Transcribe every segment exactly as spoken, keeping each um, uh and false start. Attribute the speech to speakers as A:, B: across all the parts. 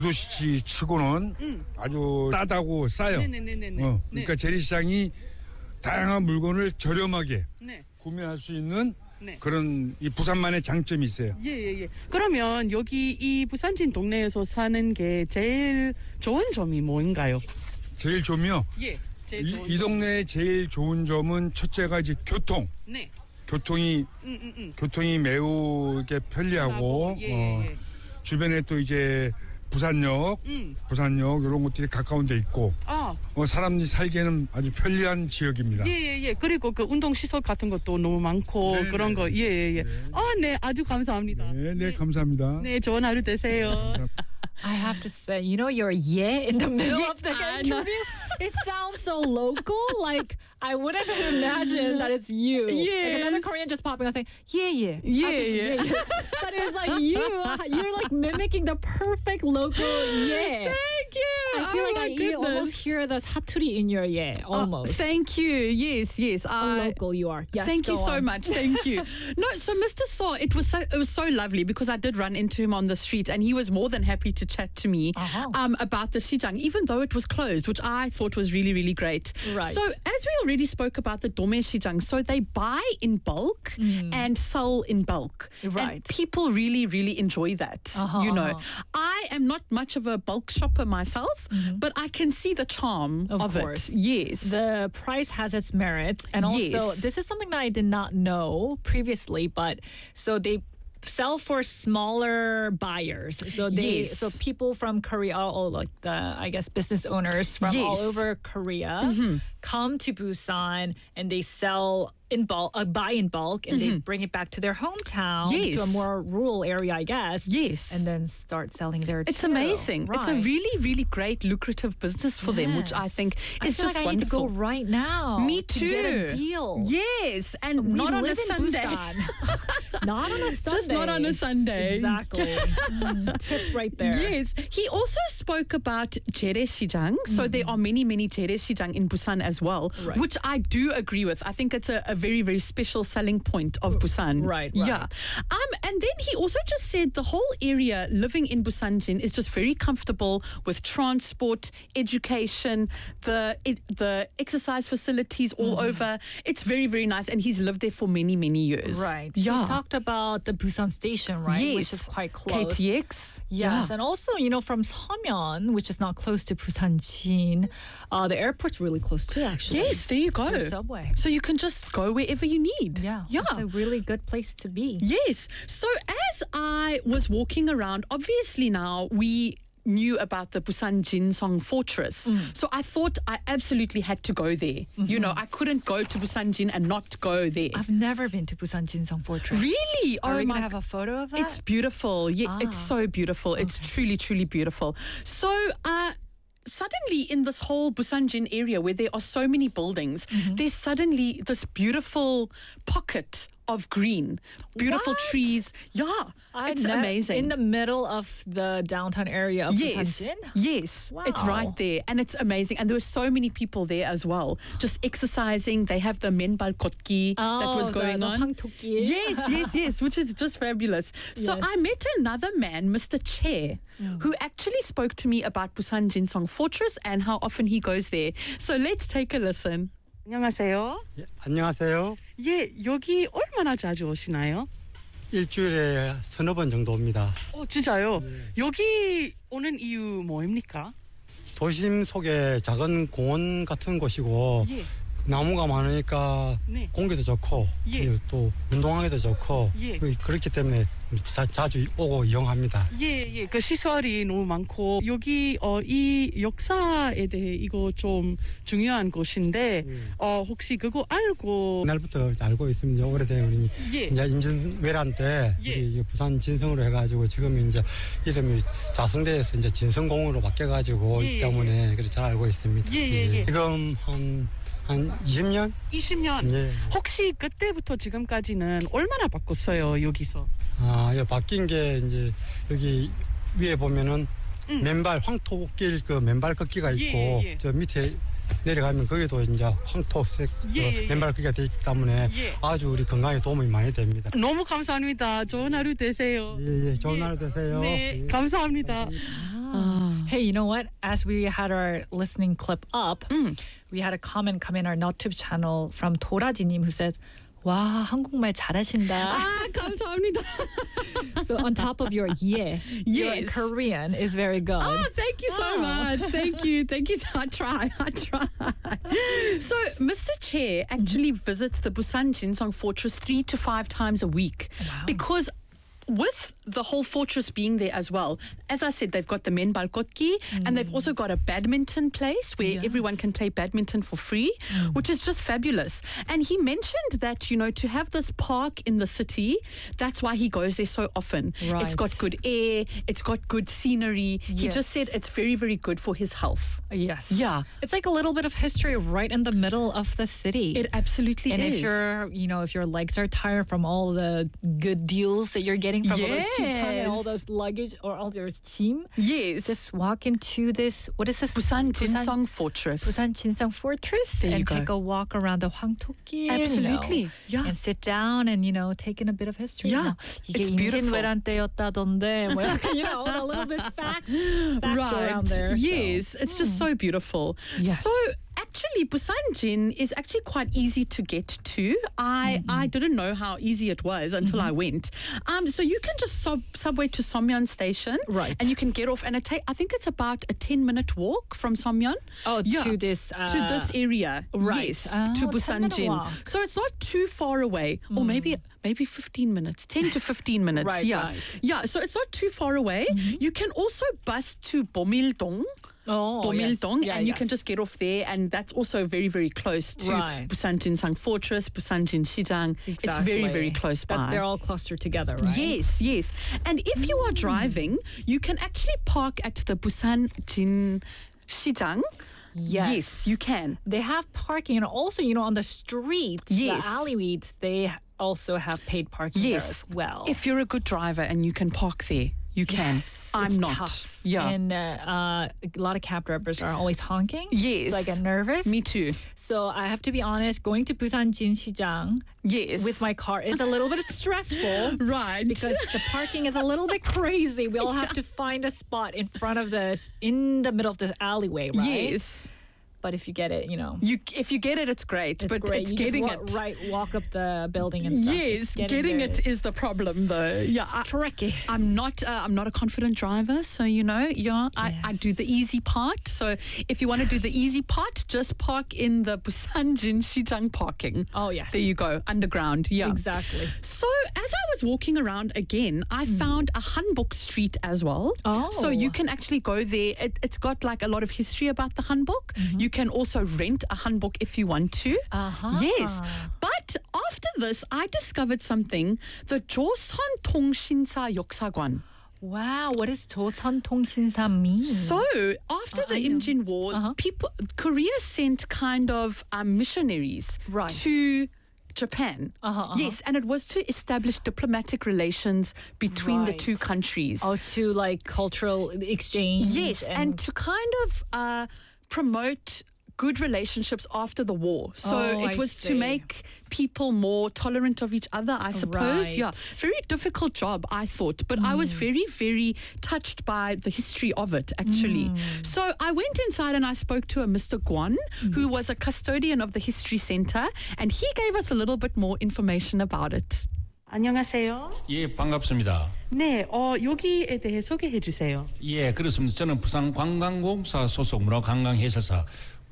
A: 도시 치고는
B: 음.
A: 아주 싸다고 싸요.
B: 네네네네.
A: 어,
B: 네.
A: 그러니까 재래시장이 다양한 물건을 저렴하게
B: 네.
A: 구매할 수 있는
B: 네.
A: 그런 이 부산만의 장점이 있어요.
B: 예예예. 그러면 여기 이 부산진 동네에서 사는 게 제일 좋은 점이 뭔가요?
A: 제일 좋으며
B: 예. 제일
A: 이,
B: 좋은
A: 이
B: 점.
A: 동네의 제일 좋은 점은 첫째가 이제 교통.
B: 네.
A: 교통이
B: 음, 음, 음.
A: 교통이 매우 이렇게 편리하고
B: 예,
A: 어,
B: 예.
A: 주변에 또 이제 부산역,
B: 음.
A: 부산역 이런 것들이 가까운 데 있고
B: 아,
A: 어, 사람들이 살기에는 아주 편리한 지역입니다.
B: 예예예. 그리고 그 운동 시설 같은 것도 너무 많고
A: 네,
B: 그런
A: 네.
B: 거. 예예예. 아, 네. 아주 감사합니다.
A: 네, 네, 감사합니다.
B: 네, 좋은 하루 되세요.
C: I have to say, you know, your yeah in the middle
B: Yeah,
C: of the
B: I know.
C: interview, it sounds so local. Like, I wouldn't have imagined that it's you. Like another
B: Yes.
C: Korean just popping out saying, yeah, yeah.
B: Yeah,
C: 아저씨,
B: yeah.
C: yeah. But it's like you, you're like mimicking the perfect local yeah.
B: Thank you.
C: I feel
B: oh
C: like
B: my
C: I you almost
B: goodness.
C: hear the 사투리 in your yeah,
B: Oh,
C: almost.
B: thank you. Yes, yes.
C: How
B: I,
C: local you are. Yes,
B: Thank you
C: go
B: so
C: on.
B: much. Thank you. No, so Mister Saw, it was so it was so lovely because I did run into him on the street and he was more than happy to chat to me
C: Uh-huh.
B: um, about the Shijang, even though it was closed, which I thought was really, really great.
C: Right.
B: So as we already spoke about the Dome Shijang, so they buy in bulk and sell in bulk.
C: Mm. Right.
B: And people really, really enjoy that.
C: Uh-huh,
B: you know,
C: uh-huh.
B: I am not much of a bulk shopper myself, but I can see the charm
C: Of
B: of,
C: course.
B: it. Yes.
C: The price has its merits, and also
B: Yes.
C: this is something that I did not know previously. But so they sell for smaller buyers. So they
B: Yes.
C: so people from Korea, or like the I guess business owners from all
B: Yes.
C: over Korea come to Busan and they sell in bulk, uh, buy in bulk, and they bring it back to their hometown, to a
B: Yes.
C: more rural area, I guess.
B: Yes.
C: And then start selling there.
B: It's
C: too.
B: amazing. It's a
C: Right.
B: really, really great, lucrative business for them, which I
C: Yes.
B: think
C: I
B: is
C: feel
B: just
C: like I need to
B: wonderful.
C: go right now.
B: Me
C: to
B: too.
C: get a deal.
B: Yes, and
C: We
B: not on a
C: live in
B: Sunday.
C: Busan. Not on a Sunday.
B: Just not on a Sunday.
C: Exactly. Mm, tip right there.
B: Yes, he also spoke about Jereshijang. So there are many, many Jereshijang in Busan as well,
C: Right.
B: which I do agree with. I think it's a, a very, very special selling point of Busan.
C: Right,
B: Yeah.
C: right.
B: Um, and then he also just said the whole area living in Busanjin is just very comfortable with transport, education, the it, the exercise facilities all over. It's very, very nice, and he's lived there for many, many years.
C: Right.
B: Yeah.
C: He talked about the Busan station, right?
B: Yes.
C: Which is quite close.
B: K T X.
C: Yes,
B: Yeah.
C: and also, you know, from Seomyeon, which is not close to Busanjin, uh, the airport's really close too, actually.
B: Yes, there you go.
C: Through subway.
B: So you can just go wherever you need.
C: Yeah,
B: Yeah.
C: it's a really good place to be.
B: Yes. So as I was walking around, obviously now we knew about the Busan Jinsong Fortress. So I thought I absolutely had to go there. You know, I couldn't go to Busan Jin and not go there.
C: I've never been to Busan Jinsong Fortress.
B: Really?
C: Are
B: oh
C: we
B: my
C: gonna have a photo of that?
B: It's beautiful. Yeah, it's
C: Ah.
B: so beautiful. It's truly, truly beautiful. So, uh, suddenly in this whole Busanjin area where there are so many buildings, there's suddenly this beautiful pocket of green, beautiful
C: What?
B: trees. Yeah,
C: I
B: it's
C: ne-
B: amazing.
C: In the middle of the downtown area of
B: Yes,
C: Busanjin?
B: yes, it's
C: Wow.
B: right there, and it's amazing. And there were so many people there as well, just exercising. They have the menbal kotki that was
C: Oh,
B: going
C: the, the
B: on.
C: 황토끼.
B: Yes, yes, yes, which is just fabulous. So
C: Yes.
B: I met another man, Mister Che, who actually spoke to me about Busan Jinsong Fortress and how often he goes there. So let's take a listen. 안녕하세요.
D: 예, 안녕하세요.
B: 예, 여기 얼마나 자주 오시나요?
D: 일주일에 서너 번 정도 옵니다.
B: 어, 진짜요? 여기 오는 이유 뭐입니까?
D: 도심 속에 작은 공원 같은 곳이고
B: 예.
D: 나무가 많으니까
B: 네.
D: 공기도 좋고
B: 예.
D: 그리고 또 운동하기도 좋고
B: 예.
D: 그- 그렇기 때문에 자, 자주 오고 이용합니다.
B: 예, 예. 그 시설이 너무 많고 여기 어, 이 역사에 대해 이거 좀 중요한 곳인데 어, 혹시 그거 알고
D: 옛날부터 알고 있습니다. 오래된 우리
B: 예.
D: 이제 임진왜란 때
B: 예.
D: 우리 이제 부산 진성으로 해가지고 지금 이제 이름이 자성대에서 이제 진성공으로 바뀌어가지고
B: 예,
D: 있기
B: 예,
D: 때문에 그래서 잘 알고 있습니다.
B: 예, 예, 예.
D: 지금 한 한 이십 년?
B: 이십 년.
D: 예.
B: 혹시 그때부터 지금까지는 얼마나 바꿨어요, 여기서?
D: 아, 예, 바뀐 게 이제 여기 위에 보면은 맨발 황토길 그 맨발 걷기가
B: 예,
D: 있고
B: 예.
D: 저 밑에 내려가면 거기도 이제 황토색
B: 예, 예, 예.
D: 맨발 걷기가 되어 있기 때문에
B: 예.
D: 아주 우리 건강에 도움이 많이 됩니다.
B: 너무 감사합니다. 좋은 하루 되세요.
D: 예, 예, 좋은 하루 되세요.
B: 네,
D: 예.
B: 감사합니다.
C: Hey, you know what? As we had our listening clip up,
B: Mm.
C: we had a comment come in our NotTube channel from 도라지님 who said, 와, 한국말 잘하신다.
B: 아, 감사합니다.
C: So on top of your yeah, your
B: Yes.
C: Korean is very good.
B: Oh, thank you so
C: Oh.
B: much. Thank you. Thank you. I try. I try. So, Mister Chair actually visits the Busan Jinsong Fortress three to five times a week because with the whole fortress being there as well, as I said, they've got the Menbal Kotki and they've also got a badminton place where
C: Yeah.
B: everyone can play badminton for free, which is just fabulous. And he mentioned that, you know, to have this park in the city, that's why he goes there so often. It's
C: Right.
B: got good air, it's got good scenery. He
C: Yes.
B: just said it's very, very good for his health.
C: Yes.
B: Yeah.
C: It's like a little bit of history right in the middle of the city.
B: It absolutely
C: and
B: is.
C: if you're, you know, if your legs are tired from all the good deals that you're getting from all those 시청 and all
B: Yes.
C: those luggage or all your team,
B: yes,
C: just walk into this, what is this?
B: Busan Jinsong Fortress.
C: Busan Jinsong Fortress
B: There you
C: and
B: go.
C: take a walk around the Hwangtok길.
B: Absolutely.
C: You know,
B: Yeah.
C: And sit down and, you know, take in a bit of history.
B: Yeah.
C: 뭐, 이게
B: It's beautiful.
C: 임진왜란 때였다던데. 뭐 약간, you know, a little bit facts, facts around there. so.
B: Yes, it's just so beautiful.
C: Yes.
B: So actually, Busanjin is actually quite easy to get to. I I didn't know how easy it was until I went. Um, so you can just sub, subway to Somyeon Station,
C: Right.
B: And you can get off, and it take I think it's about a ten minute walk from Somyeon.
C: Oh,
B: yeah,
C: to this, uh,
B: to this area,
C: right.
B: Yes,
C: Oh,
B: to
C: ten minute
B: Busanjin.
C: walk.
B: So it's not too far away, or maybe maybe fifteen minutes, ten to fifteen minutes.
C: Right,
B: yeah,
C: right.
B: yeah. So it's not too far away. You can also bus to Bomildong.
C: Oh,
B: Bomildong,
C: yes. Yeah,
B: and you
C: yes.
B: can just get off there, and that's also very, very close to
C: Right.
B: Busan Jinsang Fortress, Busan Jin Shijang. It's very, very
C: Exactly.
B: close
C: That
B: by.
C: they're all clustered together, right?
B: Yes, yes. And if you are driving, you can actually park at the Busan Jin Shijang.
C: Yes.
B: you can.
C: They have parking, and also, you know, on the streets,
B: Yes.
C: the alleyways, they also have paid parking there
B: Yes.
C: as well.
B: If you're a good driver and you can park there, you can. I'm
C: It's
B: not.
C: tough.
B: Yeah.
C: And uh, uh, a lot of cab drivers are always honking.
B: Yes.
C: So I get nervous.
B: Me too.
C: So I have to be honest, going to Busan Jinsijang
B: Yes.
C: with my car is a little bit stressful.
B: right.
C: Because the parking is a little bit crazy. We all have to find a spot in front of this, in the middle of this alleyway, right?
B: Yes.
C: But if you get it, you know,
B: You, if you get it, it's great.
C: it's
B: but
C: great.
B: it's
C: you
B: getting
C: just wa-
B: it.
C: right, walk up the building and stuff.
B: Yes,
C: It's
B: getting,
C: there
B: it is the problem, though. Yeah, I,
C: tricky.
B: I'm not. Uh, I'm not a confident driver, so you know. Yeah, I, I do the easy part. So if you want to do the easy part, just park in the Busan Jin Shijang parking.
C: Oh, yes.
B: There you go, underground. Yeah,
C: Exactly.
B: So as I was walking around again, I found a Hanbok Street as well.
C: Oh.
B: So you can actually go there. It, it's got like a lot of history about the Hanbok. You can also rent a Hanbok if you want to.
C: Uh-huh.
B: Yes. But after this, I discovered something. The Joseon Tongshinsa Yoksagwan.
C: Wow, what does 조선통신사 mean?
B: So after the Imjin War,
C: Uh-huh.
B: people Korea sent kind of um, missionaries
C: Right.
B: to Japan.
C: Uh-huh, uh-huh.
B: Yes, and it was to establish diplomatic relations between the
C: Right.
B: two countries.
C: Oh, to like cultural exchange.
B: Yes, and, to kind of uh, promote good relationships after the war. So
C: Oh,
B: it
C: I
B: was
C: see.
B: to make people more tolerant of each other, I suppose.
C: Right.
B: Yeah, very difficult job, I thought, but I
C: Mm.
B: was very, very touched by the history of it, actually.
C: Mm.
B: So I went inside and I spoke to a Mister Guan,
C: Mm.
B: who was a custodian of the History Center, and he gave us a little bit more information about it.
E: 안녕하세요.
F: 예, 반갑습니다.
E: 네, 어, 여기에 대해 소개해 주세요.
F: 예, 그렇습니다. 저는 부산관광공사 소속 문화관광해설사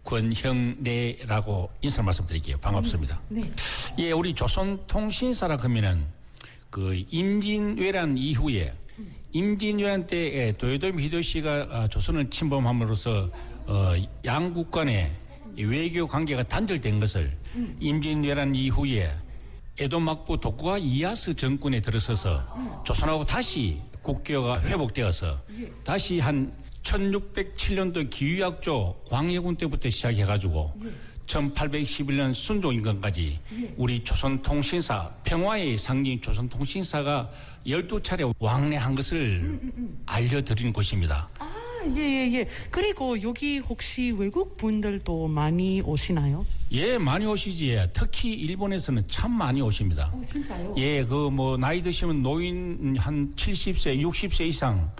F: 권형래라고 인사 말씀드릴게요. 반갑습니다.
E: 네.
F: 예, 우리 조선통신사라 하면은 그 임진왜란 이후에 임진왜란 때 도요토미 히데요시가 조선을 침범함으로써 어, 양국 간의 외교 관계가 단절된 것을 임진왜란 이후에 에도 막부 도쿠가 이야스 정권에 들어서서 조선하고 다시 국교가 회복되어서 다시 한 천육백칠 년도 기유약조 광해군 때부터 시작해가지고 천팔백십일 년 순종 임금까지 우리 조선통신사 평화의 상징 조선통신사가 열두 차례 왕래한 것을 알려드리는 곳입니다.
E: 예, 예, 예. 그리고 여기 혹시 외국 분들도 많이 오시나요?
F: 예, 많이 오시지. 특히 일본에서는 참 많이 오십니다.
E: 어, 진짜요?
F: 예, 그 뭐 나이 드시면 노인 한 칠십 세, 육십 세 이상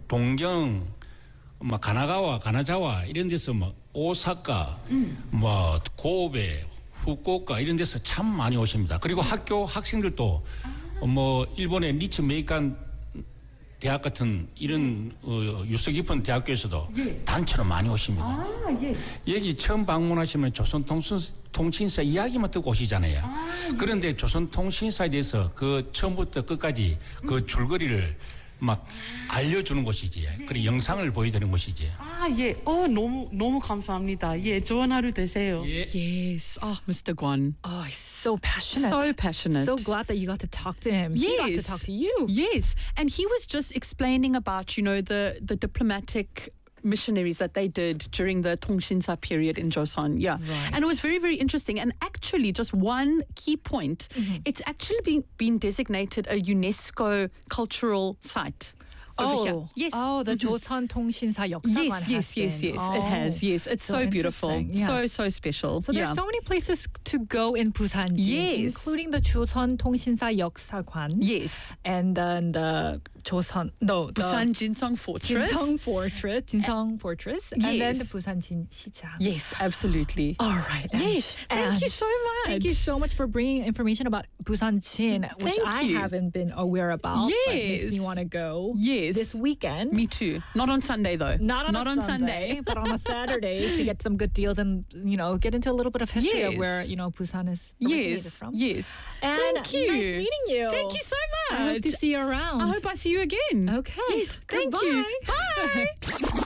F: 동경, 뭐 가나가와, 가나자와 이런 데서 뭐 오사카, 뭐 고베, 후쿠오카 이런 데서 참 많이 오십니다. 그리고 학교 학생들도 뭐 일본의 니츠 메이칸 대학 같은 이런 어, 유서 깊은 대학교에서도 단체로 많이 오십니다.
E: 아, 예.
F: 여기 처음 방문하시면 조선통신사 이야기만 듣고 오시잖아요. 그런데 조선통신사에 대해서 그 처음부터 끝까지 그 줄거리를 막 알려주는 곳이지. 그리고 영상을 보여드리는 곳이지.
E: 아, 예. 어, 너무 너무 감사합니다. 예, 좋은 하루 되세요.
F: 예.
B: Yes. Oh, Mister Guan.
C: Oh, he's so passionate.
B: So passionate.
C: So glad that you got to talk to him. He got to
B: Yes.
C: talk to you.
B: Yes, and he was just explaining about, you know, the the diplomatic missionaries that they did during the Tongshinsa period in Joseon. Yeah.
C: Right.
B: And it was very, very interesting. And actually, just one key point, it's actually been, been designated a UNESCO cultural site. Over
C: Oh,
B: here. Yes.
C: Oh, the Joseon Tongsinsa 역사관
B: Yes, yes, yes, yes. It has. Yes, it's
C: so
B: so, beautiful.
C: interesting.
B: So,
C: Yes.
B: so special.
C: So there's
B: yeah.
C: so many places to go in Busan,
B: Yes.
C: including the Joseon Tongsinsa 역사관.
B: Yes.
C: And then the Joseon, no, the
B: Busan Jinsong Fortress.
C: Jinsong Fortress, Jinsong Fortress, and then
B: Yes.
C: the Busan Jin시장.
B: Yes, absolutely.
C: All right.
B: Yes.
C: And-
B: Thank you so much.
C: Thank you so much for bringing information about Busan Jin, which
B: Thank
C: I
B: you.
C: haven't been aware about. But makes me
B: Yes.
C: want to go.
B: Yes.
C: This weekend.
B: Me too. Not on Sunday though.
C: Not on
B: Not
C: a
B: on
C: Sunday, but on a Saturday to get some good deals and you know get into a little bit of history of
B: Yes.
C: where you know Busan is originated
B: Yes.
C: from.
B: Yes.
C: And
B: Thank you.
C: Nice meeting you.
B: Thank you so much.
C: I hope to see you around.
B: I hope I see you again.
C: Okay.
B: Yes. Thank you.
C: Goodbye.
B: Bye.